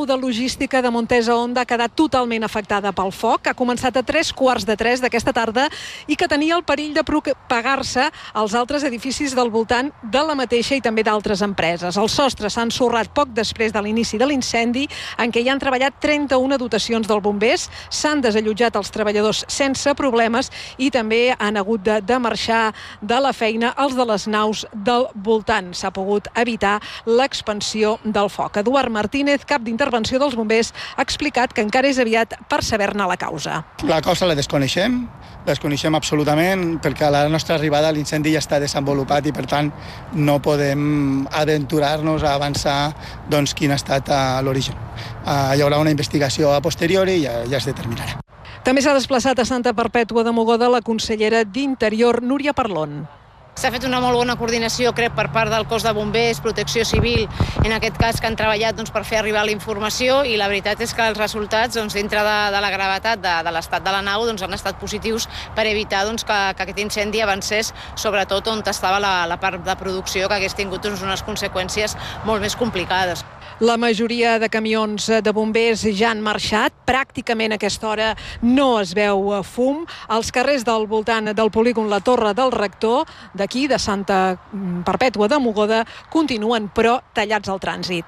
seu de logística de Montesa Onda ha quedat totalment afectada pel foc. Ha començat a 3:15 d'aquesta tarda i que tenia el perill de propagar-se als altres edificis del voltant de la mateixa i també d'altres empreses. Els sostres s'han ensorrat poc després de l'inici de l'incendi, en què hi han treballat 31 dotacions dels bombers, s'han desallotjat els treballadors sense problemes i també han hagut de marxar de la feina els de les naus del voltant. S'ha pogut evitar l'expansió del foc. Eduard Martínez, cap d'intervenció dels bombers, ha explicat que encara és aviat per saber-ne la causa. La causa la desconeixem absolutament, perquè a la nostra arribada l'incendi ja està desenvolupat i per tant no podem aventurar-nos a avançar quin ha estat l'origen. Hi haurà una investigació a posteriori i ja es determinarà. També s'ha desplaçat a Santa Perpètua de Mogoda la consellera d'Interior, Núria Parlon. S'ha fet una molt bona coordinació, crec, per part del cos de bombers, protecció civil, en aquest cas, que han treballat per fer arribar la informació, i la veritat és que els resultats, dintre de la gravetat de l'estat de la nau, han estat positius per evitar que aquest incendi avancés, sobretot on estava la part de producció, que hagués tingut unes conseqüències molt més complicades. La majoria de camions de bombers ja han marxat. Pràcticament a aquesta hora no es veu fum. Els carrers del voltant del polígon La Torre del Rector, d'aquí, de Santa Perpètua de Mogoda, continuen, però, tallats al trànsit.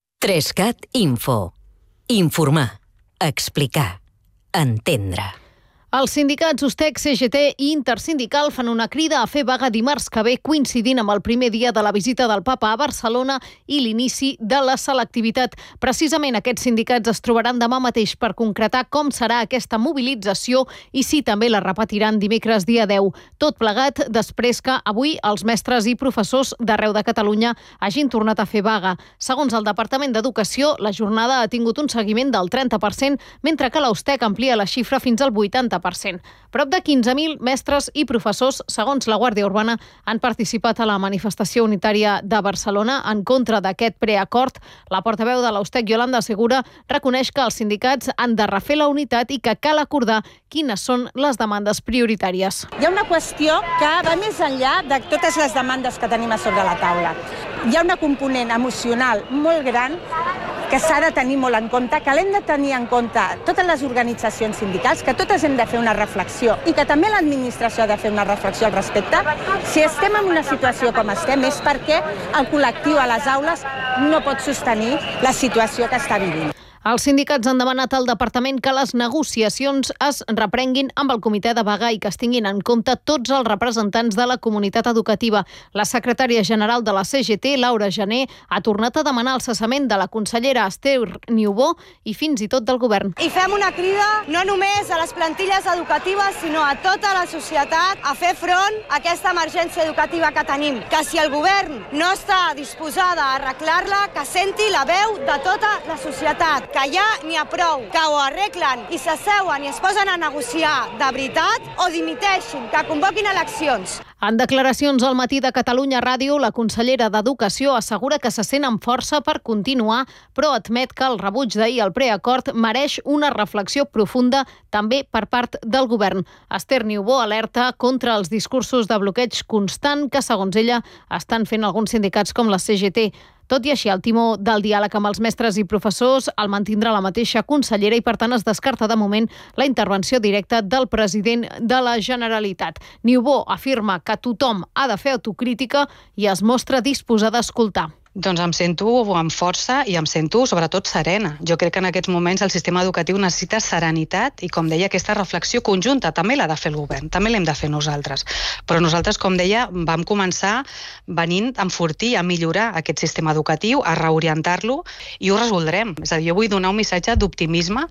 3CAT Info. Informar, explicar, entendre. Els sindicats USTEC, CGT i Intersindical fan una crida a fer vaga dimarts que ve, coincidint amb el primer dia de la visita del Papa a Barcelona i l'inici de la selectivitat. Precisament aquests sindicats es trobaran demà mateix per concretar com serà aquesta mobilització i si també la repetiran dimecres dia 10. Tot plegat després que avui els mestres i professors d'arreu de Catalunya hagin tornat a fer vaga. Segons el Departament d'Educació, la jornada ha tingut un seguiment del 30%, mentre que la USTEC amplia la xifra fins al 80%. Prop de 15.000 mestres i professors, segons la Guàrdia Urbana, han participat a la manifestació unitària de Barcelona en contra d'aquest preacord. La portaveu de l'USTEC, Yolanda Segura, reconeix que els sindicats han de refer la unitat i que cal acordar quines són les demandes prioritàries. Hi ha una qüestió que va més enllà de totes les demandes que tenim a sobre la taula. Hi ha una component emocional molt gran que s'ha de tenir molt en compte, que l'hem de tenir en compte totes les organitzacions sindicals, que totes hem de fer una reflexió i que també l'administració ha de fer una reflexió al respecte. Si estem en una situació com estem és perquè el col·lectiu a les aules no pot sostenir la situació que està vivint. Els sindicats han demanat al departament que les negociacions es reprenguin amb el comitè de vaga i que es tinguin en compte tots els representants de la comunitat educativa. La secretària general de la CGT, Laura Gené, ha tornat a demanar el cessament de la consellera Esther Niubó i fins i tot del govern. I fem una crida no només a les plantilles educatives, sinó a tota la societat a fer front a aquesta emergència educativa que tenim. Que si el govern no està disposada a arreglar-la, que senti la veu de tota la societat. Que ja n'hi ha prou, que ho arreglen i s'asseuen i es posen a negociar de veritat o dimiteixin, que convoquin eleccions. En declaracions al Matí de Catalunya Ràdio, la consellera d'Educació assegura que se sent amb força per continuar, però admet que el rebuig d'ahir al preacord mereix una reflexió profunda també per part del govern. Esther Niubó alerta contra els discursos de bloqueig constant que, segons ella, estan fent alguns sindicats com la CGT. Tot i així, el timó del diàleg amb els mestres i professors el mantindrà la mateixa consellera i, per tant, es descarta de moment la intervenció directa del president de la Generalitat. Niubó afirma que tothom ha de fer autocrítica i es mostra disposada a escoltar. Doncs em sento amb força i em sento sobretot serena. Jo crec que en aquests moments el sistema educatiu necessita serenitat i, com deia, aquesta reflexió conjunta també l'ha de fer el govern, també l'hem de fer nosaltres. Però nosaltres, com deia, vam començar venint a enfortir, a millorar aquest sistema educatiu, a reorientar-lo i ho resoldrem. És a dir, jo vull donar un missatge d'optimisme.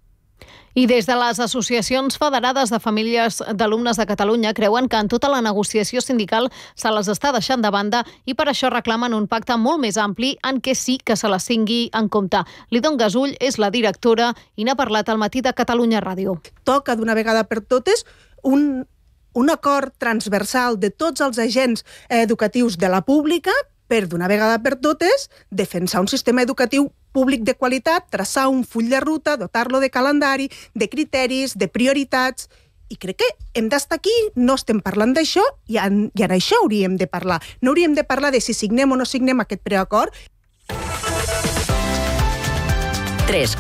I des de les associacions federades de famílies d'alumnes de Catalunya creuen que en tota la negociació sindical se les està deixant de banda i per això reclamen un pacte molt més ampli en què sí que se les tingui en compte. Lidon Gasull és la directora i n'ha parlat al Matí de Catalunya Ràdio. Toca d'una vegada per totes un acord transversal de tots els agents educatius de la pública per, d'una vegada per totes, defensar un sistema educatiu públic de qualitat, traçar un full de ruta, dotar-lo de calendari, de criteris, de prioritats. I crec que hem d'estar aquí, no estem parlant d'això, i en això hauríem de parlar. No hauríem de parlar de si signem o no signem aquest preacord.